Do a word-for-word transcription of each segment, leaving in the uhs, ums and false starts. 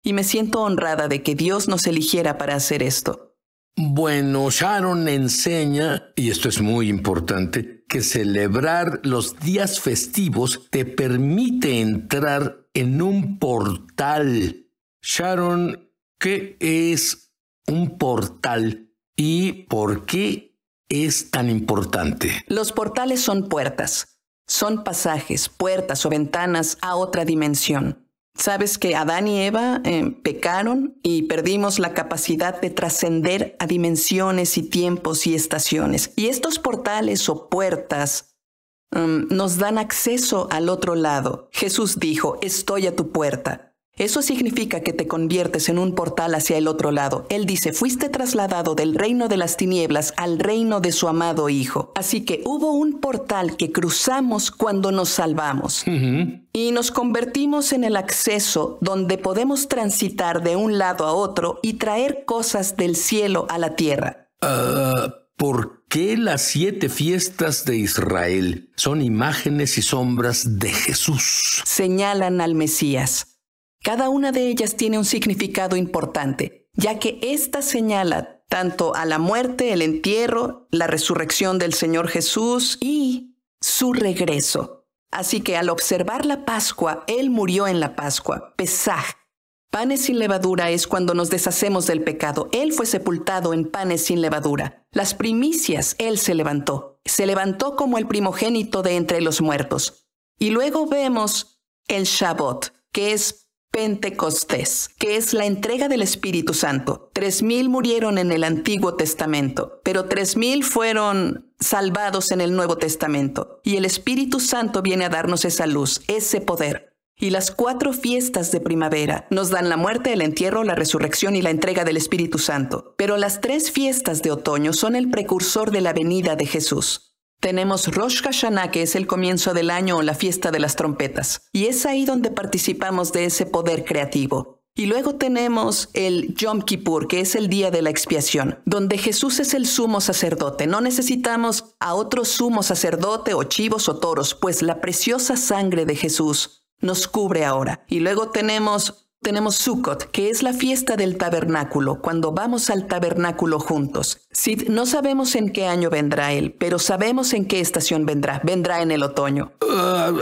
y me siento honrada de que Dios nos eligiera para hacer esto. Bueno, Sharon enseña, y esto es muy importante, que celebrar los días festivos te permite entrar en un portal. Sharon, ¿qué es un portal y por qué es tan importante? Los portales son puertas. Son pasajes, puertas o ventanas a otra dimensión. Sabes que Adán y Eva eh, pecaron y perdimos la capacidad de trascender a dimensiones y tiempos y estaciones. Y estos portales o puertas um, nos dan acceso al otro lado. Jesús dijo, estoy a tu puerta. Eso significa que te conviertes en un portal hacia el otro lado. Él dice, fuiste trasladado del reino de las tinieblas al reino de su amado Hijo. Así que hubo un portal que cruzamos cuando nos salvamos. Uh-huh. Y nos convertimos en el acceso donde podemos transitar de un lado a otro y traer cosas del cielo a la tierra. Uh, ¿Por qué las siete fiestas de Israel son imágenes y sombras de Jesús? Señalan al Mesías. Cada una de ellas tiene un significado importante, ya que esta señala tanto a la muerte, el entierro, la resurrección del Señor Jesús y su regreso. Así que al observar la Pascua, Él murió en la Pascua, Pesaj. Panes sin levadura es cuando nos deshacemos del pecado. Él fue sepultado en panes sin levadura. Las primicias, Él se levantó. Se levantó como el primogénito de entre los muertos. Y luego vemos el Shabbat, que es Pentecostés, que es la entrega del Espíritu Santo. Tres mil murieron en el Antiguo Testamento, pero tres mil fueron salvados en el Nuevo Testamento. Y el Espíritu Santo viene a darnos esa luz, ese poder. Y las cuatro fiestas de primavera nos dan la muerte, el entierro, la resurrección y la entrega del Espíritu Santo. Pero las tres fiestas de otoño son el precursor de la venida de Jesús. Tenemos Rosh Hashanah, que es el comienzo del año o la fiesta de las trompetas. Y es ahí donde participamos de ese poder creativo. Y luego tenemos el Yom Kippur, que es el día de la expiación, donde Jesús es el sumo sacerdote. No necesitamos a otro sumo sacerdote o chivos o toros, pues la preciosa sangre de Jesús nos cubre ahora. Y luego tenemos... Tenemos Sukkot, que es la fiesta del tabernáculo, cuando vamos al tabernáculo juntos. Sí, no sabemos en qué año vendrá Él, pero sabemos en qué estación vendrá. Vendrá en el otoño. Uh,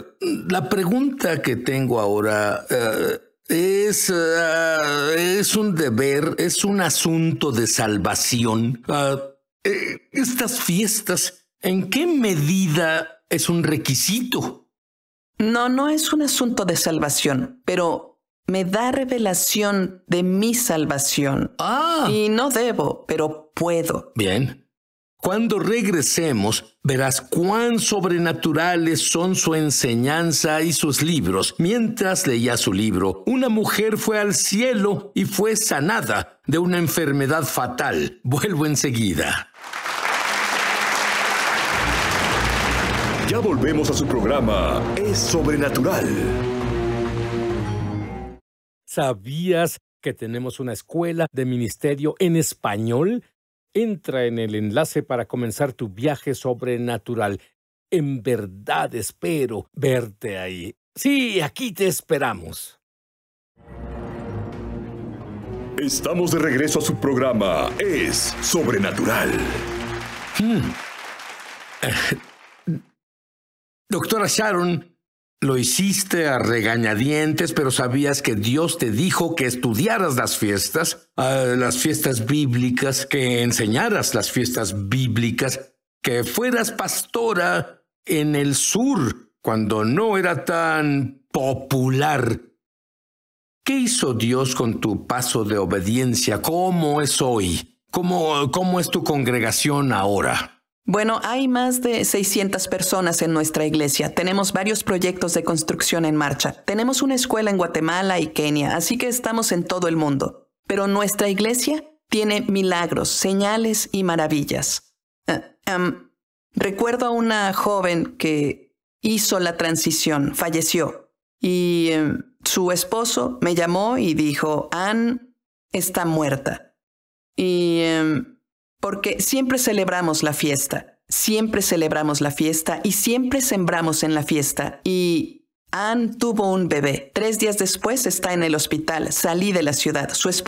la pregunta que tengo ahora uh, es, uh, es un deber, es un asunto de salvación. Uh, eh, estas fiestas, ¿en qué medida es un requisito? No, no es un asunto de salvación, pero... me da revelación de mi salvación. Ah. Y no debo, pero puedo. Bien. Cuando regresemos, verás cuán sobrenaturales son su enseñanza y sus libros. Mientras leía su libro, una mujer fue al cielo y fue sanada de una enfermedad fatal. Vuelvo enseguida. Ya volvemos a su programa Es Sobrenatural. ¿Sabías que tenemos una escuela de ministerio en español? Entra en el enlace para comenzar tu viaje sobrenatural. En verdad espero verte ahí. Sí, aquí te esperamos. Estamos de regreso a su programa Es Sobrenatural. Hmm. Uh, doctora Sharon, lo hiciste a regañadientes, pero sabías que Dios te dijo que estudiaras las fiestas, uh, las fiestas bíblicas, que enseñaras las fiestas bíblicas, que fueras pastora en el sur cuando no era tan popular. ¿Qué hizo Dios con tu paso de obediencia? ¿Cómo es hoy? ¿Cómo, cómo es tu congregación ahora? Bueno, hay más de seiscientas personas en nuestra iglesia. Tenemos varios proyectos de construcción en marcha. Tenemos una escuela en Guatemala y Kenia, así que estamos en todo el mundo. Pero nuestra iglesia tiene milagros, señales y maravillas. Uh, um, recuerdo a una joven que hizo la transición, falleció. Y um, su esposo me llamó y dijo, Ann está muerta. Y... Um, Porque siempre celebramos la fiesta, siempre celebramos la fiesta y siempre sembramos en la fiesta. Y Anne tuvo un bebé. Tres días después está en el hospital. Salí de la ciudad. Su esposa